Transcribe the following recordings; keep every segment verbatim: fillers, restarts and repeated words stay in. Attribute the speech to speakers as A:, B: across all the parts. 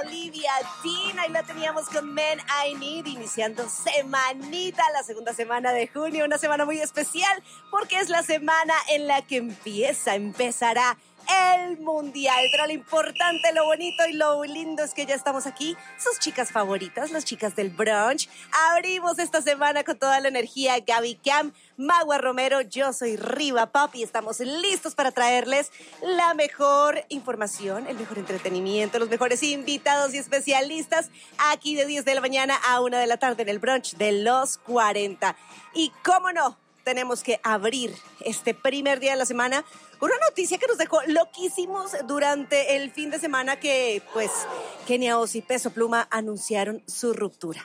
A: Olivia Dean. Ahí la teníamos con Men I Need, iniciando semanita, la segunda semana de junio, una semana muy especial porque es la semana en la que empieza, empezará el mundial. Pero lo importante, lo bonito y lo lindo es que ya estamos aquí, sus chicas favoritas, las chicas del brunch. Abrimos esta semana con toda la energía. Gaby Cam, Magua Romero, yo soy Riva Pop y estamos listos para traerles la mejor información, el mejor entretenimiento, los mejores invitados y especialistas aquí de diez de la mañana a una de la tarde en el brunch de los cuarenta. Y cómo no, tenemos que abrir este primer día de la semana con una noticia que nos dejó loquísimos durante el fin de semana, que pues Kenia Oz y Peso Pluma anunciaron su ruptura.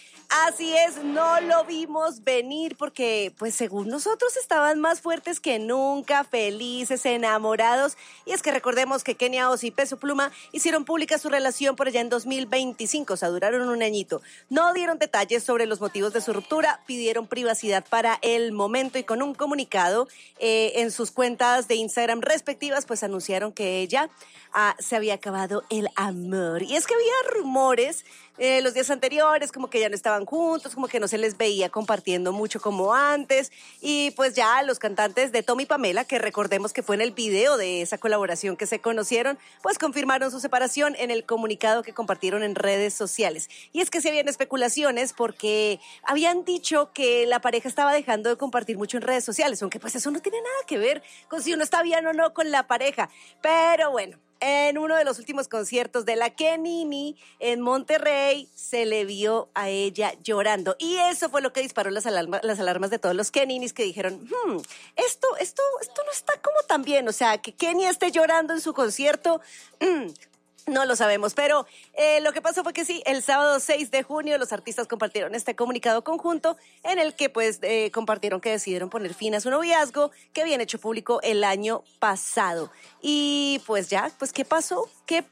A: Así es, no lo vimos venir porque, pues según nosotros, estaban más fuertes que nunca, felices, enamorados. Y es que recordemos que Kenia Oz y Peso Pluma hicieron pública su relación por allá en dos mil veinticinco, o sea, duraron un añito. No dieron detalles sobre los motivos de su ruptura, pidieron privacidad para el momento y con un comunicado eh, en sus cuentas de Instagram respectivas, pues anunciaron que ella ah, se había acabado el amor. Y es que había rumores Eh, los días anteriores, como que ya no estaban juntos, como que no se les veía compartiendo mucho como antes, y pues ya los cantantes de Tom y Pamela, que recordemos que fue en el video de esa colaboración que se conocieron, pues confirmaron su separación en el comunicado que compartieron en redes sociales. Y es que se habían especulaciones porque habían dicho que la pareja estaba dejando de compartir mucho en redes sociales, aunque pues eso no tiene nada que ver con si uno está bien o no con la pareja, pero bueno. En uno de los últimos conciertos de la Kenini en Monterrey se le vio a ella llorando. Y eso fue lo que disparó las alarmas, las alarmas de todos los Keninis, que dijeron, hmm, esto, esto, esto no está como tan bien. O sea, que Kenia esté llorando en su concierto, mm, no lo sabemos, pero eh, lo que pasó fue que sí, el sábado seis de junio los artistas compartieron este comunicado conjunto en el que pues eh, compartieron que decidieron poner fin a su noviazgo que habían hecho público el año pasado. Y pues ya, pues ¿qué pasó? ¿Qué